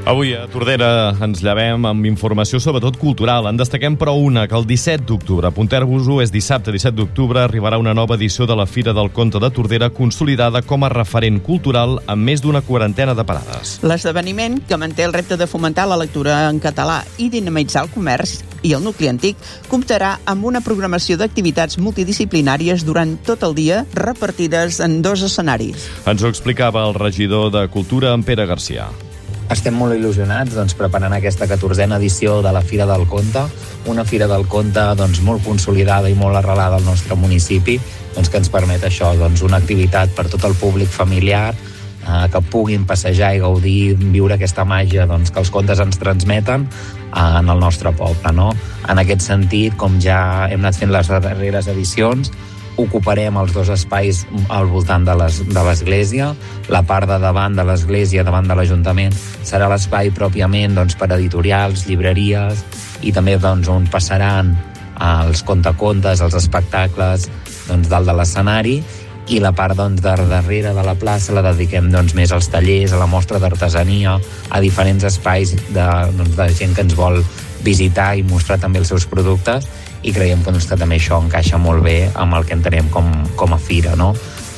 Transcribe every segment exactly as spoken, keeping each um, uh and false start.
Avui a Tordera ens llevem amb informació sobretot cultural. En destaquem però una, que el disset d'octubre, apunteu-vos-ho, és dissabte disset d'octubre, arribarà una nova edició de la Fira del Conte de Tordera, consolidada com a referent cultural amb més d'una quarantena de parades. L'esdeveniment, que manté el repte de fomentar la lectura en català i dinamitzar el comerç i el nucli antic, comptarà amb una programació d'activitats multidisciplinàries durant tot el dia, repartides en dos escenaris. Ens ho explicava el regidor de Cultura, en Pere Garcia. Estem molt il·lusionats doncs, preparant aquesta catorzena edició de la Fira del Conte, una Fira del Conte doncs, molt consolidada i molt arrelada al nostre municipi, doncs, que ens permet això, doncs, una activitat per tot el públic familiar, eh, que puguin passejar i gaudir, viure aquesta màgia doncs, que els contes ens transmeten eh, en el nostre poble. No? En aquest sentit, com ja hem anat fent les darreres edicions, ocuparem els dos espais al voltant de l'església. La part de davant de l'església, davant de l'Ajuntament, serà l'espai pròpiament doncs, per editorials, llibreries, i també doncs, on passaran els contacontes, els espectacles doncs, dalt de l'escenari, i la part doncs, de darrere de la plaça la dediquem doncs, més als tallers, a la mostra d'artesania, a diferents espais de, doncs, de gent que ens vol visitar i mostrar també els seus productes, i creiem que, doncs, que també això encaixa molt bé amb el que entenem com, com a fira, no?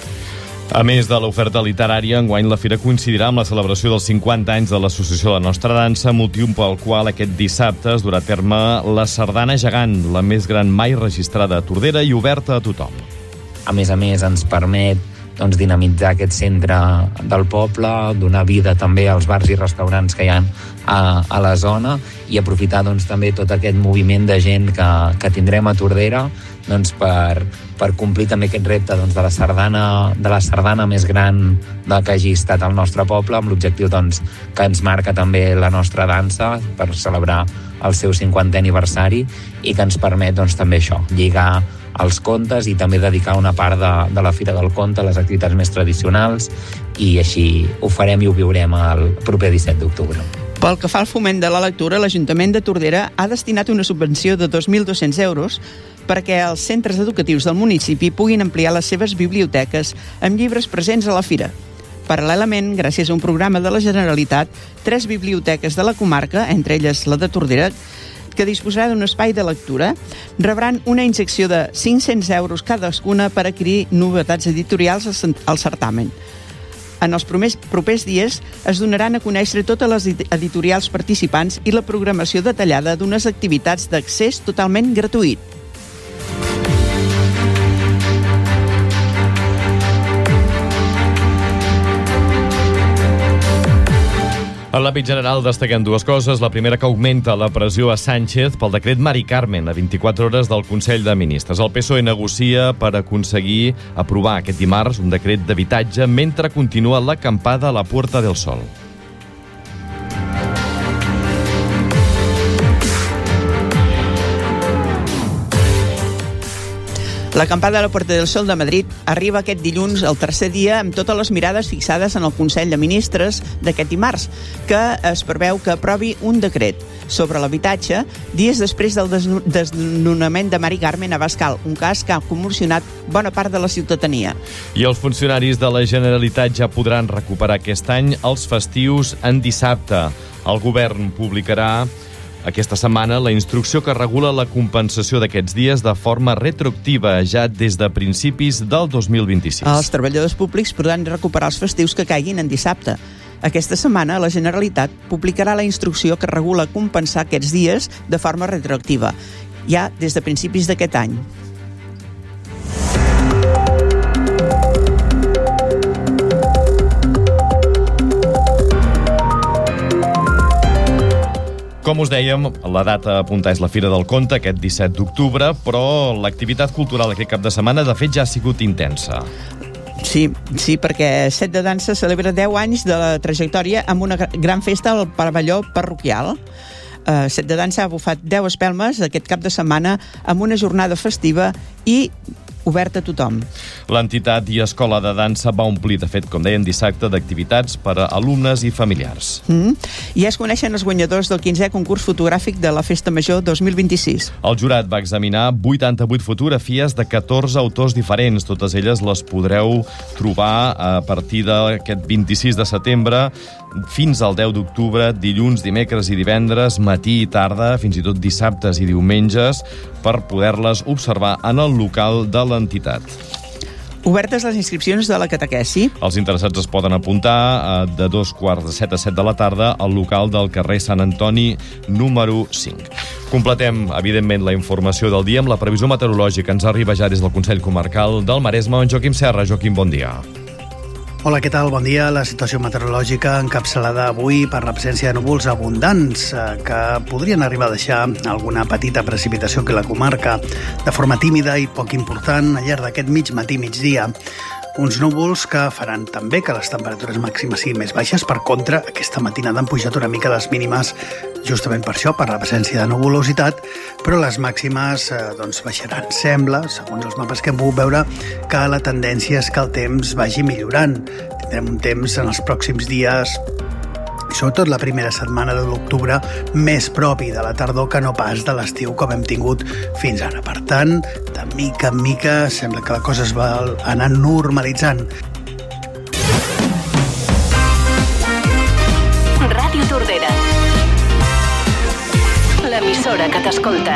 A més de l'oferta literària, enguany la fira coincidirà amb la celebració dels cinquanta anys de l'Associació de la Nostra Dansa, motiu pel qual aquest dissabte es durà a terme la Sardana Gegant, la més gran mai registrada a Tordera i oberta a tothom. A més a més, ens permet doncs, dinamitzar aquest centre del poble, donar vida també als bars i restaurants que hi ha a, a la zona i aprofitar doncs, també tot aquest moviment de gent que, que tindrem a Tordera doncs, per, per complir també aquest repte doncs, de, la sardana, de la sardana més gran de que hagi estat al nostre poble, amb l'objectiu doncs, que ens marca també la nostra dansa per celebrar el seu cinquantè aniversari i que ens permet doncs, també això, lligar els contes i també dedicar una part de, de la Fira del Conte a les activitats més tradicionals, i així ho farem i ho viurem el proper disset d'octubre. Pel que fa al foment de la lectura, l'Ajuntament de Tordera ha destinat una subvenció de dos mil dos-cents euros perquè els centres educatius del municipi puguin ampliar les seves biblioteques amb llibres presents a la fira. Paral·lelament, gràcies a un programa de la Generalitat, tres biblioteques de la comarca, entre elles la de Tordera, que disposarà d'un espai de lectura, rebran una injecció de cinc-cents euros cadascuna per adquirir novetats editorials al certamen. En els propers, propers dies es donaran a conèixer totes les editorials participants i la programació detallada d'unes activitats d'accés totalment gratuït. En l'àmbit general destaquem dues coses. La primera, que augmenta la pressió a Sánchez pel decret Mari Carmen a vint-i-quatre hores del Consell de Ministres. El P S O E negocia per aconseguir aprovar aquest dimarts un decret d'habitatge mentre continua l'acampada a la Puerta del Sol. L'acampada a la Puerta del Sol de Madrid arriba aquest dilluns, el tercer dia, amb totes les mirades fixades en el Consell de Ministres d'aquest dimarts, que es preveu que aprovi un decret sobre l'habitatge dies després del desnonament de Mari Carmen a Bascal, un cas que ha commocionat bona part de la ciutadania. I els funcionaris de la Generalitat ja podran recuperar aquest any els festius en dissabte. El govern publicarà aquesta setmana la instrucció que regula la compensació d'aquests dies de forma retroactiva ja des de principis del dos mil vint-i-sis. Els treballadors públics podran recuperar els festius que caiguin en dissabte. Aquesta setmana la Generalitat publicarà la instrucció que regula compensar aquests dies de forma retroactiva, ja des de principis d'aquest any. Com us dèiem, la data a apuntar és la Fira del Conte, aquest disset d'octubre, però l'activitat cultural aquest cap de setmana, de fet, ja ha sigut intensa. Sí, sí, perquè Set de Dansa celebra deu anys de la trajectòria amb una gran festa al pavelló parroquial. Uh, Set de Dansa ha bufat deu espelmes aquest cap de setmana amb una jornada festiva i obert a tothom. L'entitat i escola de dansa va omplir, de fet, com deien, dissabte d'activitats per a alumnes i familiars. Mm. I ja es coneixen els guanyadors del quinzè concurs fotogràfic de la Festa Major dos mil vint-i-sis. El jurat va examinar vuitanta-vuit fotografies de catorze autors diferents. Totes elles les podreu trobar a partir d'aquest vint-i-sis de setembre fins al deu d'octubre, dilluns, dimecres i divendres, matí i tarda, fins i tot dissabtes i diumenges, per poder-les observar en el local de l'entitat. Obertes les inscripcions de la catequesi. Els interessats es poden apuntar de dos quarts de set a set de la tarda al local del carrer Sant Antoni, número cinc. Completem, evidentment, la informació del dia amb la previsió meteorològica. Ens arriba ja des del Consell Comarcal del Maresme. En Joaquim Serra. Joaquim, bon dia. Hola, què tal? Bon dia. La situació meteorològica encapçalada avui per l'absència de núvols abundants que podrien arribar a deixar alguna petita precipitació que la comarca de forma tímida i poc important al llarg d'aquest mig matí migdia. Uns núvols que faran també que les temperatures màximes siguin més baixes. Per contra, aquesta matinada han pujat una mica les mínimes justament per això, per l'absència de nuvolositat, però les màximes eh, doncs baixaran. Sembla, segons els mapes que hem pogut veure, que la tendència és que el temps vagi millorant. Tindrem un temps en els pròxims dies, sobretot la primera setmana de l'octubre, més propi de la tardor que no pas de l'estiu com hem tingut fins ara. Per tant, de mica en mica, sembla que la cosa es va anar normalitzant. Ràdio Tordera, l'emissora que t'escolta.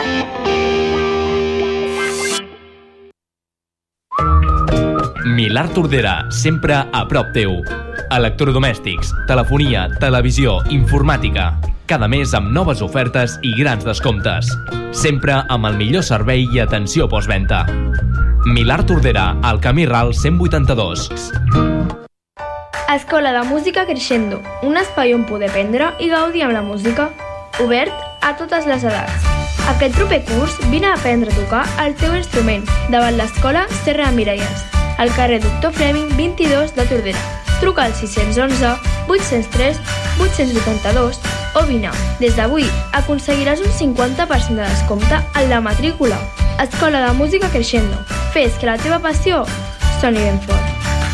Milà Tordera, sempre a prop teu. Electrodomèstics, telefonia, televisió, informàtica. Cada mes amb noves ofertes i grans descomptes. Sempre amb el millor servei i atenció postventa. Milà Tordera, al Camí Ral cent vuitanta-dos. Escola de Música Crescendo, un espai on poder aprendre i gaudir amb la música, obert a totes les edats. Aquest proper curs vine a aprendre a tocar el teu instrument davant l'Escola Serra de Miralles, al carrer Doctor Fleming vint-i-dos de Tordera. Truca al sis onze, vuit zero tres, vuit vuit dos o vine. Des d'avui aconseguiràs un cinquanta per cent de descompte en la matrícula. Escola de Música Crescendo. Fes que la teva passió soni ben fort.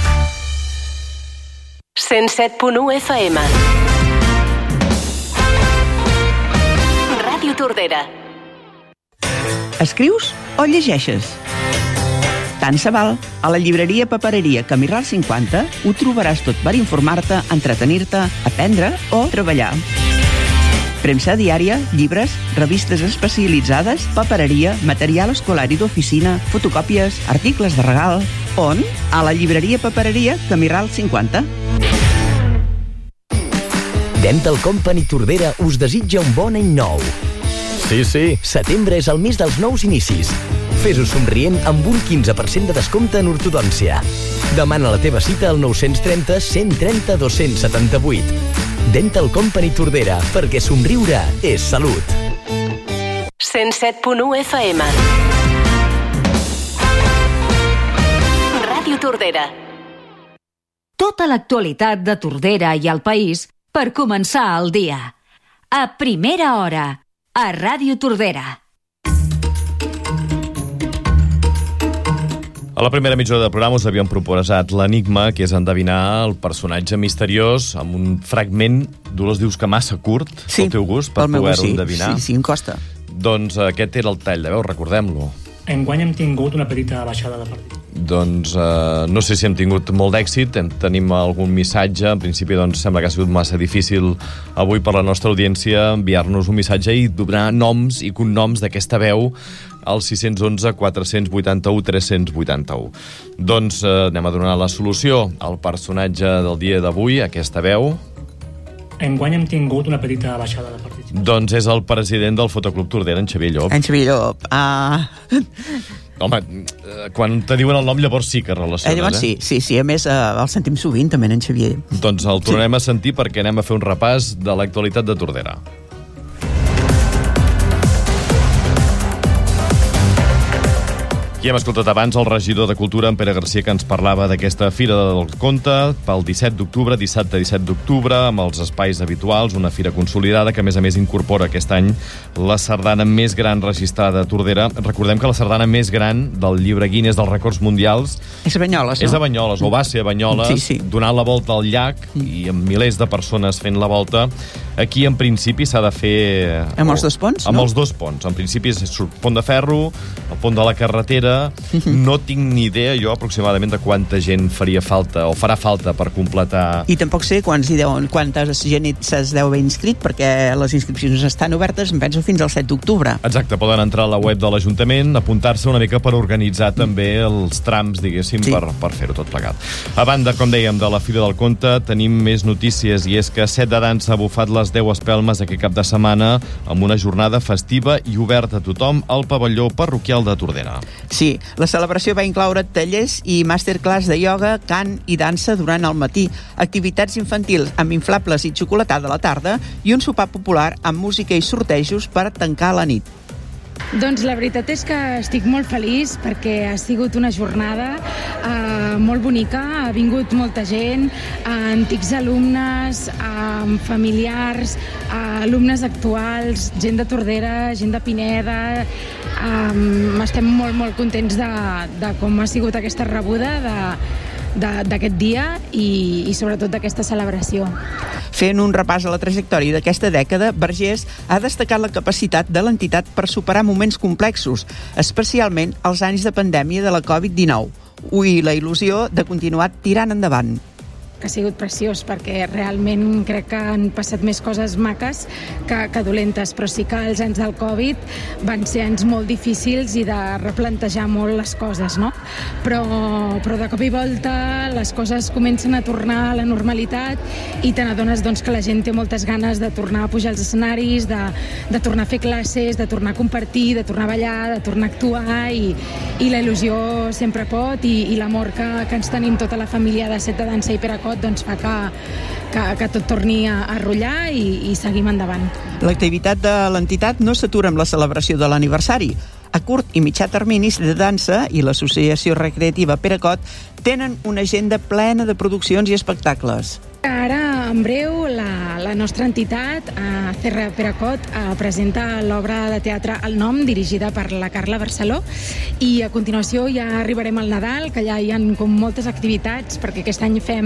cent set punt u F M. Ràdio Tordera. Escrius o llegeixes? Tant se val. A la llibreria Papereria Camí Ral cinquanta ho trobaràs tot per informar-te, entretenir-te, aprendre o treballar. Premsa diària, llibres, revistes especialitzades, papereria, material escolar i d'oficina, fotocòpies, articles de regal. On? A la llibreria Papereria Camí Ral cinquanta. Dental Company Tordera us desitja un bon any nou. Sí, sí, setembre és el mes dels nous inicis. Fes-ho somrient amb un quinze per cent de descompte en ortodòncia. Demana la teva cita al nou trenta, cent trenta, dos-cents setanta-vuit. Dental Company Tordera, perquè somriure és salut. cent set punt u F M. Ràdio Tordera. Tota l'actualitat de Tordera i el país per començar el dia. A primera hora, a Ràdio Tordera. A la primera mitja hora del programa us havíem proposat l'enigma, que és endevinar el personatge misteriós amb un fragment, Dolors dius que massa curt, sí, pel teu gust, per poder-ho sí, endevinar. Sí, sí, em costa. Doncs aquest era el tall de veu, recordem-lo. Enguany hem tingut una petita baixada de partit. Doncs eh, no sé si hem tingut molt d'èxit, tenim algun missatge, en principi doncs sembla que ha sigut massa difícil avui per la nostra audiència enviar-nos un missatge i donar noms i cognoms d'aquesta veu al sis onze, quatre vuitanta-u, tres vuitanta-u. Doncs eh, anem a donar la solució al personatge del dia d'avui, aquesta veu. Enguany hem tingut una petita baixada de participació. Doncs és el president del Fotoclub Tordera, en Xavier Llop. En Xavier Llop. Ah... Home, quan te diuen el nom llavors sí que relaciones, eh? Llavors sí, sí, sí. A més, eh, el sentim sovint també, en Xavier. Doncs el tornarem sí. a sentir perquè anem a fer un repàs de l'actualitat de Tordera. Qui hem escoltat abans el regidor de Cultura, en Pere Garcia, que ens parlava d'aquesta Fira del Conte pel disset d'octubre, dissabte disset d'octubre, amb els espais habituals, una fira consolidada que, a més a més, incorpora aquest any la sardana més gran registrada a Tordera. Recordem que la sardana més gran del llibre Guinness dels Rècords Mundials és a Banyoles, no? És a Banyoles, o va ser a Banyoles, sí, sí. donant la volta al llac i amb milers de persones fent la volta. Aquí, en principi, s'ha de fer... Amb els dos ponts, amb no? els dos ponts. En principi és Pont de Ferro, el Pont de la Carretera, Tordera. No tinc ni idea jo aproximadament de quanta gent faria falta o farà falta per completar... I tampoc sé quants hi deuen, quanta gent es deu haver inscrit, perquè les inscripcions estan obertes, em penso, fins al set d'octubre. Exacte, poden entrar a la web de l'Ajuntament, apuntar-se una mica per organitzar també els trams, diguéssim, sí. per, per fer-ho tot plegat. A banda, com dèiem, de la Fira del Conte, tenim més notícies, i és que Set de Dansa ha bufat les deu espelmes aquest cap de setmana amb una jornada festiva i oberta a tothom al pavelló parroquial de Tordera. Sí, la celebració va incloure tallers i masterclass de ioga, cant i dansa durant el matí, activitats infantils amb inflables i xocolatada a la tarda i un sopar popular amb música i sortejos per tancar la nit. Doncs la veritat és que estic molt feliç perquè ha sigut una jornada eh, molt bonica, ha vingut molta gent, eh, antics alumnes, eh, familiars, eh, alumnes actuals, gent de Tordera, gent de Pineda. Eh, estem molt, molt contents de, de com ha sigut aquesta rebuda de d'aquest dia i, i sobretot d'aquesta celebració. Fent un repàs a la trajectòria d'aquesta dècada, Vergés ha destacat la capacitat de l'entitat per superar moments complexos, especialment els anys de pandèmia de la covid dinou, i la il·lusió de continuar tirant endavant. Que ha sigut preciós, perquè realment crec que han passat més coses maques que, que dolentes, però sí que els anys del Covid van ser anys molt difícils i de replantejar molt les coses, no? Però, però de cop i volta les coses comencen a tornar a la normalitat i te n'adones doncs, que la gent té moltes ganes de tornar a pujar als escenaris, de, de tornar a fer classes, de tornar a compartir, de tornar a ballar, de tornar a actuar, i, i la il·lusió sempre pot, i, i l'amor que, que ens tenim tota la família de Set de Dansa i Peracot doncs fa que, que, que tot torni a, a rotllar i, i seguim endavant. L'activitat de l'entitat no s'atura amb la celebració de l'aniversari. A curt i mitjà terminis de dansa i l'Associació Recreativa Peracot tenen una agenda plena de produccions i espectacles. Ara, en breu, la, la nostra entitat, eh, Cerra Peracot, eh, presenta l'obra de teatre El Nom, dirigida per la Carla Barceló, i a continuació ja arribarem al Nadal, que ja hi ha com moltes activitats, perquè aquest any fem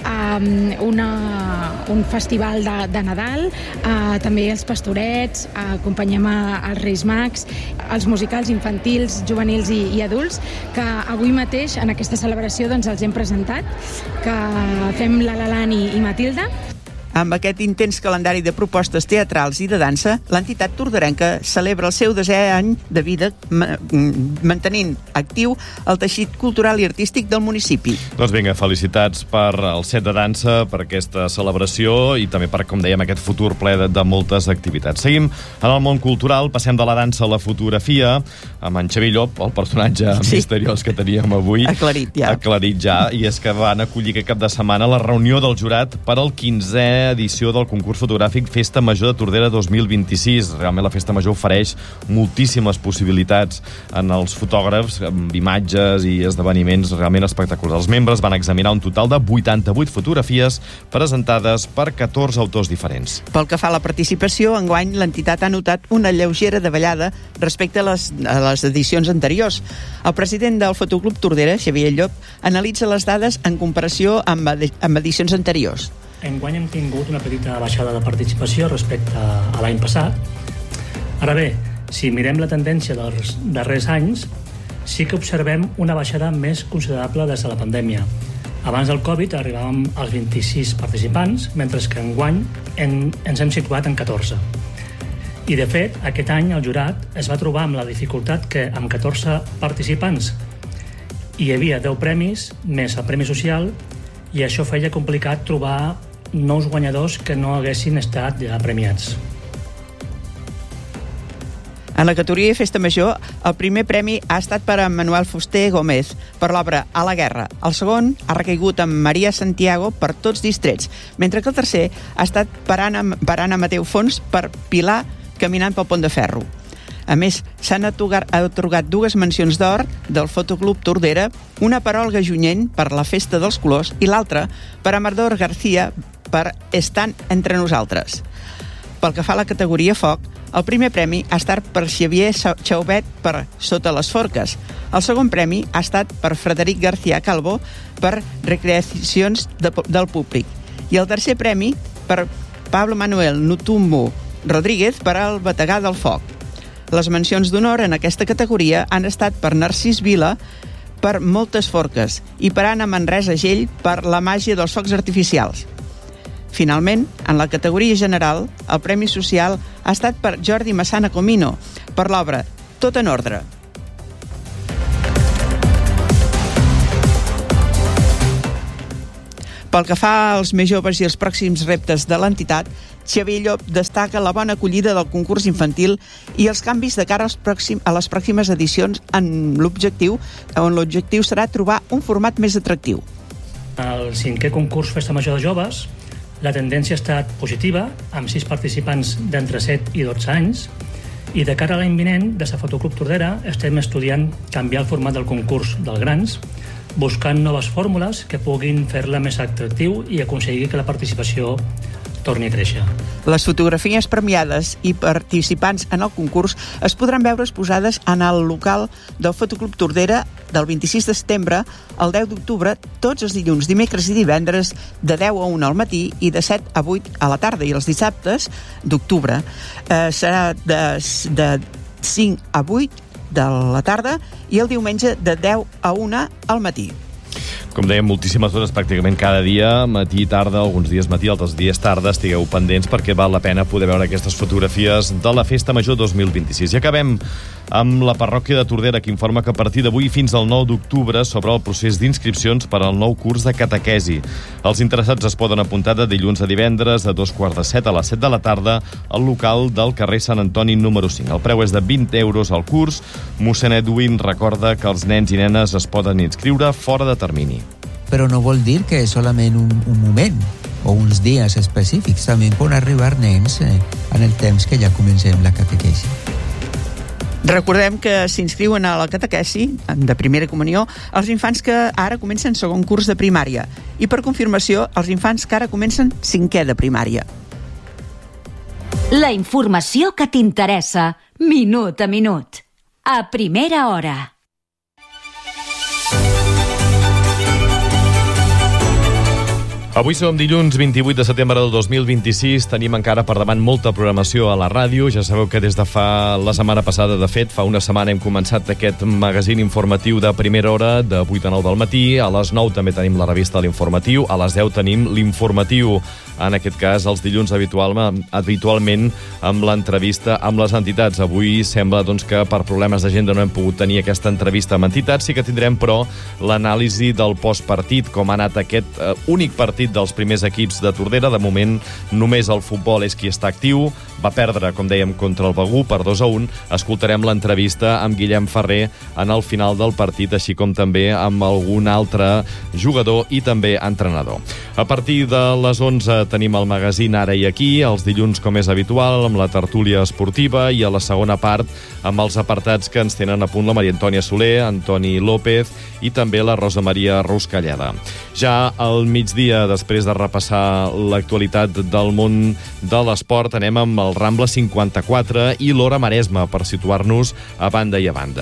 eh, una, un festival de, de Nadal, eh, també els pastorets, eh, acompanyem a, als Reis Mags, els musicals infantils, juvenils i, i adults, que avui mateix en aquesta celebració doncs, els hem presentat, que fem La La Land i i Matilda. Amb aquest intens calendari de propostes teatrals i de dansa, l'entitat torderenca celebra el seu desè any de vida mantenint actiu el teixit cultural i artístic del municipi. Doncs vinga, felicitats per el Set de Dansa, per aquesta celebració i també per, com dèiem, aquest futur ple de, de moltes activitats. Seguim en el món cultural, passem de la dansa a la fotografia, amb en Xavier Llop, el personatge sí. misteriós que teníem avui. Aclarit ja. Aclarit ja, i és que van acollir aquest cap de setmana la reunió del jurat per al quinzè edició del concurs fotogràfic Festa Major de Tordera dos mil vint-i-sis. Realment la Festa Major ofereix moltíssimes possibilitats en els fotògrafs, amb imatges i esdeveniments realment espectaculars. Els membres van examinar un total de vuitanta-vuit fotografies presentades per catorze autors diferents. Pel que fa a la participació, enguany l'entitat ha notat una lleugera davallada respecte a les, a les edicions anteriors. El president del Fotoclub Tordera, Xavier Llop, analitza les dades en comparació amb, amb edicions anteriors. Enguany hem tingut una petita baixada de participació respecte a l'any passat. Ara bé, si mirem la tendència dels darrers anys, sí que observem una baixada més considerable des de la pandèmia. Abans del Covid arribàvem als vint-i-sis participants, mentre que enguany en, ens hem situat en catorze. I de fet, aquest any el jurat es va trobar amb la dificultat que amb catorze participants hi havia deu premis, més el premi social, i això feia complicat trobar nous guanyadors que no haguessin estat ja premiats. En la categoria Festa Major, el primer premi ha estat per a Manuel Fuster Gómez per l'obra A la guerra. El segon ha recaigut amb Maria Santiago per Tots distrets, mentre que el tercer ha estat per Anna, per Anna Mateu Fons per Pilar caminant pel pont de ferro. A més, s'han atorgat dues mencions d'or del Fotoclub Tordera, una per Olga Junyent per la Festa dels Colors i l'altra per Amador García per Estan entre nosaltres. Pel que fa a la categoria Foc, el primer premi ha estat per Xavier Chaubet per Sota les forques. El segon premi ha estat per Frederic García Calvo per Recreacions de, del públic. I el tercer premi per Pablo Manuel Nutumbo Rodríguez per El bategar del foc. Les mencions d'honor en aquesta categoria han estat per Narcís Vila, per Moltes Forques, i per Anna Manresa Gell per La màgia dels focs artificials. Finalment, en la categoria general, el Premi Social ha estat per Jordi Massana Comino, per l'obra Tot en ordre. Pel que fa als més joves i els pròxims reptes de l'entitat, Xavier Llop destaca la bona acollida del concurs infantil i els canvis de cara als pròxim, a les pròximes edicions en l'objectiu, on l'objectiu serà trobar un format més atractiu. El cinquè concurs Festa Major de Joves, la tendència ha estat positiva, amb sis participants d'entre set i dotze anys, i de cara a l'any vinent, des de Fotoclub Tordera, estem estudiant canviar el format del concurs dels grans, buscant noves fórmules que puguin fer-la més atractiu i aconseguir que la participació torni a créixer. Les fotografies premiades i participants en el concurs es podran veure exposades en el local del Fotoclub Tordera del vint-i-sis de setembre al deu d'octubre, tots els dilluns, dimecres i divendres de deu a una al matí i de set a vuit a la tarda, i els dissabtes d'octubre eh, serà de, de cinc a vuit de la tarda i el diumenge de deu a una al matí. Com dèiem, moltíssimes hores pràcticament cada dia, matí, tarda, alguns dies matí, altres dies tarda. Estigueu pendents perquè val la pena poder veure aquestes fotografies de la Festa Major dos mil vint-i-sis. I acabem amb la parròquia de Tordera, que informa que a partir d'avui fins al nou d'octubre s'obre el procés d'inscripcions per al nou curs de catequesi. Els interessats es poden apuntar de dilluns a divendres a dos quarts de set a les set de la tarda al local del carrer Sant Antoni número cinc. El preu és de vint euros al curs. Mossèn Edwin recorda que els nens i nenes es poden inscriure fora de termini. Però no vol dir que és solament un, un moment o uns dies específics. També poden arribar nens eh, en el temps que ja comencem la catequesi. Recordem que s'inscriuen a la catequesi de primera comunió els infants que ara comencen segon curs de primària i, per confirmació, els infants que ara comencen cinquè de primària. La informació que t'interessa, minut a minut. A primera hora. Avui som dilluns vint-i-vuit de setembre del dos mil vint-i-sis. Tenim encara per davant molta programació a la ràdio. Ja sabeu que des de fa la setmana passada, de fet, fa una setmana hem començat aquest magazín informatiu de primera hora, de vuit a nou del matí. A les nou també tenim la revista L'Informatiu. A les deu tenim l'Informatiu. En aquest cas, els dilluns habitual, habitualment amb l'entrevista amb les entitats. Avui sembla doncs, que per problemes d'agenda no hem pogut tenir aquesta entrevista amb entitats. Sí que tindrem, però, l'anàlisi del postpartit, com ha anat aquest eh, únic partit dels primers equips de Tordera. De moment, només el futbol és qui està actiu. Va perdre, com dèiem, contra el Begur per dos a un. Escoltarem l'entrevista amb Guillem Ferrer en el final del partit, així com també amb algun altre jugador i també entrenador. A partir de les onze tenim el magazín Ara i Aquí, els dilluns, com és habitual, amb la tertúlia esportiva, i a la segona part amb els apartats que ens tenen a punt la Maria Antònia Soler, Antoni López i també la Rosa Maria Ruscalleda. Ja al migdia, després de repassar l'actualitat del món de l'esport, anem amb el Rambla cinquanta-quatre i l'Hora Maresme, per situar-nos a banda i a banda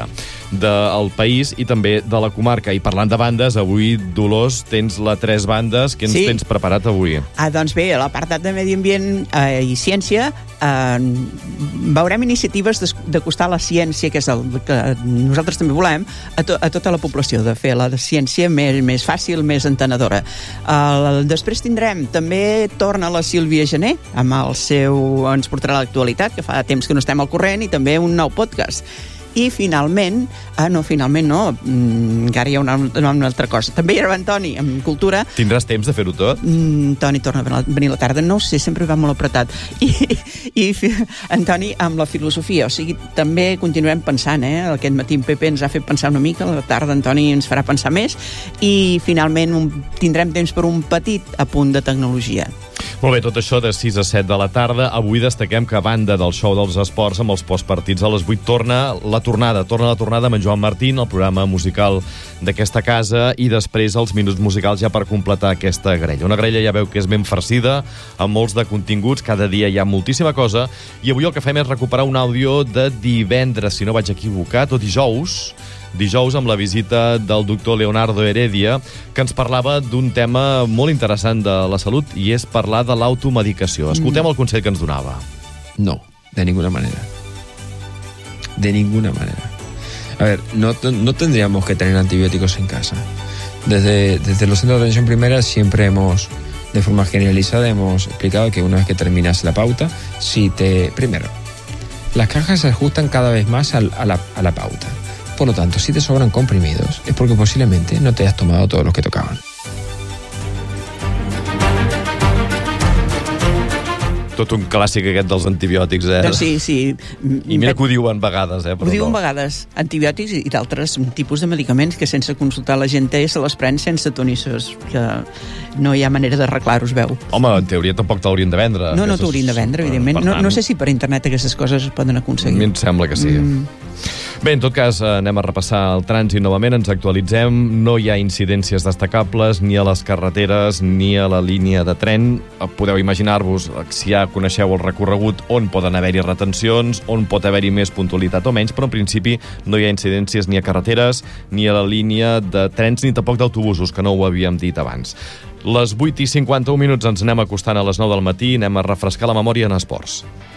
del país i també de la comarca. I parlant de bandes, avui, Dolors, tens la Tres Bandes. Què ens sí. tens preparat avui? Ah, doncs bé, a l'apartat de Medi Ambient eh, i Ciència eh, veurem iniciatives d'acostar la ciència, que és el que nosaltres també volem, a, to a tota la població, de fer la ciència més, més fàcil, més entenedora. Eh, després tindrem, també torna la Sílvia Gené, amb el seu... ens portarà l'actualitat, que fa temps que no estem al corrent, i també un nou podcast. I finalment, ah, no, finalment no, mm, encara hi ha una, una altra cosa. També hi ha Antoni, amb cultura. Tindràs temps de fer-ho tot? Mm, Toni torna a venir a la tarda, no ho sé, sempre va molt apretat. I, i Antoni amb la filosofia, o sigui, també continuem pensant, eh? Aquest matí en Pepe ens ha fet pensar una mica, a la tarda Antoni ens farà pensar més, i finalment un, tindrem temps per un petit apunt de tecnologia. Molt bé, tot això de sis a set de la tarda. Avui destaquem que, a banda del show dels esports amb els postpartits a les vuit, torna la tornada, torna la tornada amb en Joan Martín, el programa musical d'aquesta casa, i després els minuts musicals ja per completar aquesta grella. Una grella, ja veu que és ben farcida, amb molts de continguts, cada dia hi ha moltíssima cosa, i avui el que fem és recuperar un àudio de divendres, si no vaig equivocar, o dijous, dijous amb la visita del doctor Leonardo Heredia, que ens parlava d'un tema molt interessant de la salut, i és parlar de l'automedicació. Escoltem el consell que ens donava. No, de ninguna manera. de ninguna manera. A ver, no, no tendríamos que tener antibióticos en casa. Desde, desde los centros de atención primaria siempre hemos, de forma generalizada, hemos explicado que una vez que terminas la pauta, si te... Primero, las cajas se ajustan cada vez más a, a, la, a la pauta. Por lo tanto, si te sobran comprimidos, es porque posiblemente no te hayas tomado todos los que tocaban. Tot un clàssic aquest dels antibiòtics, eh? Doncs sí, sí. I mira que ho diuen vegades, eh? Però ho diuen no. vegades, antibiòtics i d'altres tipus de medicaments que sense consultar la gent té, se les pren sense tonissos, que no hi ha manera d'arreglar-ho, es veu. Home, en teoria tampoc t'haurien de vendre. No, no t'haurien de vendre, evidentment. No, no sé si per internet aquestes coses es poden aconseguir. A mi em sembla que sí. Mm. Bé, en tot cas, anem a repassar el trànsit novament, ens actualitzem. No hi ha incidències destacables ni a les carreteres ni a la línia de tren. Podeu imaginar-vos, si ja coneixeu el recorregut, on poden haver-hi retencions, on pot haver-hi més puntualitat o menys, però en principi no hi ha incidències ni a carreteres ni a la línia de trens ni tampoc d'autobusos, que no ho havíem dit abans. Les vuit i cinquanta-un minuts ens anem acostant a les nou del matí, anem a refrescar la memòria en esports.